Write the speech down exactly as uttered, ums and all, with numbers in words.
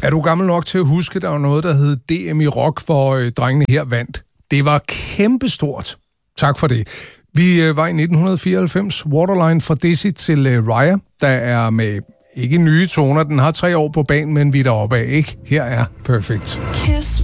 Er du gammel nok til at huske, der var noget, der hed D M i rock, hvor øh, drengene her vandt? Det var kæmpestort. Tak for det. Vi øh, var i nitten fireoghalvfems. Waterline fra Dizzy til øh, Raya, der er med ikke nye toner. Den har tre år på banen, men vi er deroppe af, ikke? Her er Perfect. Kiss